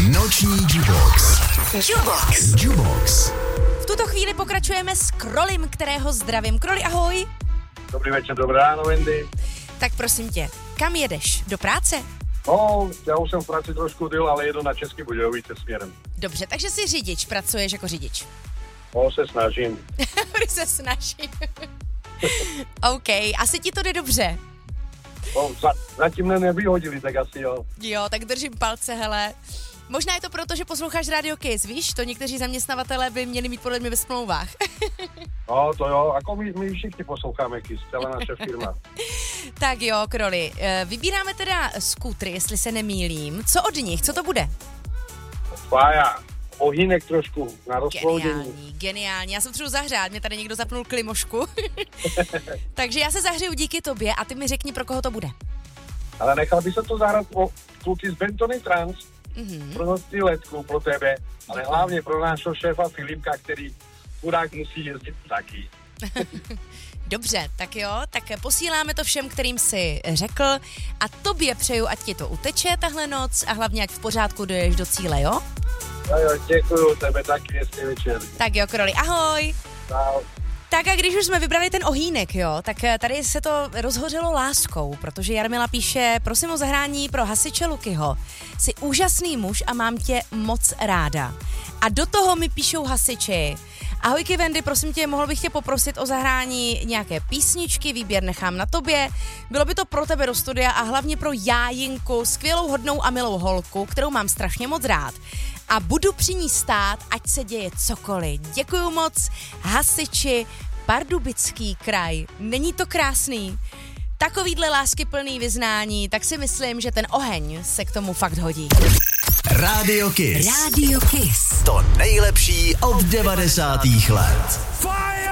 Noční Jubox. Jubox. V tuto chvíli pokračujeme s Krolim, kterého zdravím. Kroli, ahoj. Dobrý večer, dobré ráno, Wendy. Tak prosím tě, kam jedeš? Do práce? No, já už jsem v práci trošku díl, ale jedu na Český Budějovice směrem. Dobře, takže jsi řidič, pracuješ jako řidič. No, se snažím. se snažím. OK, asi ti to jde dobře. No, zatím mě nevyhodili, tak asi jo. Jo, tak držím palce, hele. Možná je to proto, že posloucháš Radio Kiss, víš? To někteří zaměstnavatelé by měli mít podle mě ve smlouvách. No, to jo, jako my všichni posloucháme Kiss, celá naše firma. Tak jo, Kroli, vybíráme teda skútry, jestli se nemýlím. Co od nich, co to bude? Fája, ohýnek trošku na rozploudění. Geniální, já jsem třeba zahřát, mě tady někdo zapnul klimošku. Takže já se zahřeju díky tobě a ty mi řekni, pro koho to bude. Ale nechal by se to zahrát o kluky z Bentony Trans, pro noční letku, pro tebe, ale hlavně pro nášho šéfa Filipka, který chudák musí jezdit taky. Dobře, tak jo, tak posíláme to všem, kterým si řekl a tobě přeju, ať ti to uteče tahle noc a hlavně ať v pořádku dojdeš do cíle, jo? Jo, děkuju, tebe taky, hezký večer. Tak jo, Kroli, ahoj. Čau. Tak a když už jsme vybrali ten ohýnek, jo, tak tady se to rozhořelo láskou, protože Jarmila píše, prosím o zahrání pro hasiče Lukyho. Jsi úžasný muž a mám tě moc ráda. A do toho mi píšou hasiči. Ahojky Wendy, prosím tě, mohl bych tě poprosit o zahrání nějaké písničky, výběr nechám na tobě. Bylo by to pro tebe do studia a hlavně pro Jájinku, skvělou, hodnou a milou holku, kterou mám strašně moc rád. A budu při ní stát, ať se děje cokoliv. Děkuju moc, hasiči, Pardubický kraj. Není to krásný? Takovýhle láskyplný vyznání, tak si myslím, že ten oheň se k tomu fakt hodí. Radio Kiss. To nejlepší od 90. let.